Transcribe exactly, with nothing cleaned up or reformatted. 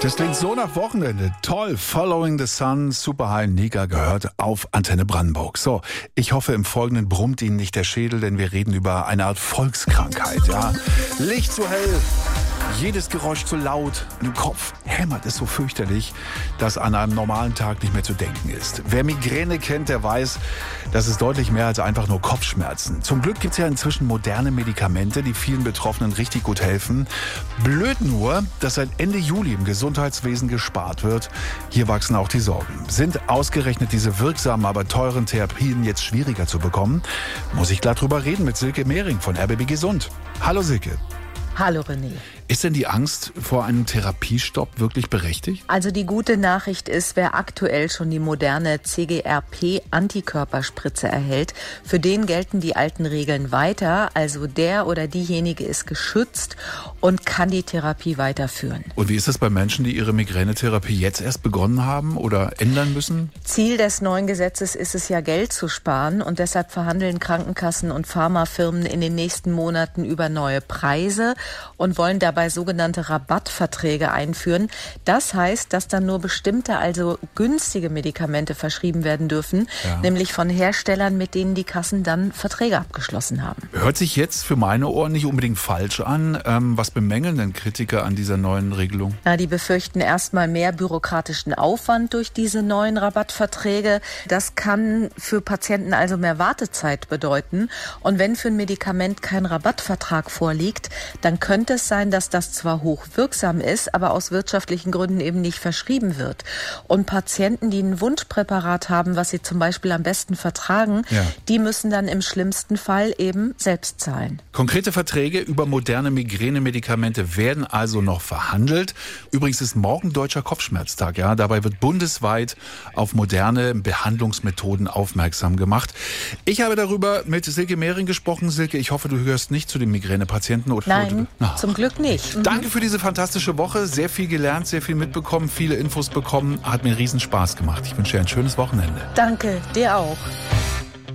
Das klingt so nach Wochenende. Toll. Following the Sun, Super High Niga gehört auf Antenne Brandenburg. So, ich hoffe, im Folgenden brummt Ihnen nicht der Schädel, denn wir reden über eine Art Volkskrankheit. Ja, Licht zu hell, jedes Geräusch zu laut, im Kopf hämmert es so fürchterlich, dass an einem normalen Tag nicht mehr zu denken ist. Wer Migräne kennt, der weiß, das ist deutlich mehr als einfach nur Kopfschmerzen. Zum Glück gibt es ja inzwischen moderne Medikamente, die vielen Betroffenen richtig gut helfen. Blöd nur, dass seit Ende Juli im Gesundheitswesen gespart wird. Hier wachsen auch die Sorgen. Sind ausgerechnet diese wirksamen, aber teuren Therapien jetzt schwieriger zu bekommen? Muss ich glatt drüber reden mit Silke Mehring von R B B Gesund. Hallo Silke. Hallo René. Ist denn die Angst vor einem Therapiestopp wirklich berechtigt? Also die gute Nachricht ist, wer aktuell schon die moderne C G R P-Antikörperspritze erhält, für den gelten die alten Regeln weiter. Also der oder diejenige ist geschützt und kann die Therapie weiterführen. Und wie ist es bei Menschen, die ihre Migränetherapie jetzt erst begonnen haben oder ändern müssen? Ziel des neuen Gesetzes ist es ja, Geld zu sparen. Und deshalb verhandeln Krankenkassen und Pharmafirmen in den nächsten Monaten über neue Preise und wollen dabei sogenannte Rabattverträge einführen. Das heißt, dass dann nur bestimmte, also günstige Medikamente verschrieben werden dürfen, ja. Nämlich von Herstellern, mit denen die Kassen dann Verträge abgeschlossen haben. Hört sich jetzt für meine Ohren nicht unbedingt falsch an. Ähm, was bemängeln denn Kritiker an dieser neuen Regelung? Na, die befürchten erstmal mehr bürokratischen Aufwand durch diese neuen Rabattverträge. Das kann für Patienten also mehr Wartezeit bedeuten. Und wenn für ein Medikament kein Rabattvertrag vorliegt, dann könnte es sein, dass das zwar hochwirksam ist, aber aus wirtschaftlichen Gründen eben nicht verschrieben wird. Und Patienten, die ein Wunschpräparat haben, was sie zum Beispiel am besten vertragen, ja. die müssen dann im schlimmsten Fall eben selbst zahlen. Konkrete Verträge über moderne Migränemedikamente werden also noch verhandelt. Übrigens ist morgen Deutscher Kopfschmerztag. Ja, dabei wird bundesweit auf moderne Behandlungsmethoden aufmerksam gemacht. Ich habe darüber mit Silke Mehring gesprochen. Silke, ich hoffe, du gehörst nicht zu den Migränepatienten. Oder Nein, oh. zum Glück nicht. Mhm. Danke für diese fantastische Woche. Sehr viel gelernt, sehr viel mitbekommen, viele Infos bekommen. Hat mir riesen Spaß gemacht. Ich wünsche dir ein schönes Wochenende. Danke, dir auch.